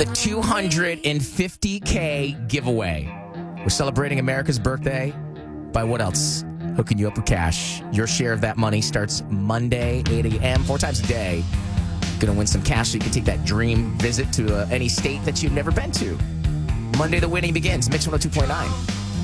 the 250K giveaway. We're celebrating America's birthday by what else? Hooking you up with cash. Your share of that money starts Monday, 8 a.m., 4 times a day. Going to win some cash so you can take that dream visit to any state that you've never been to. Monday, the winning begins. Mix 102.9.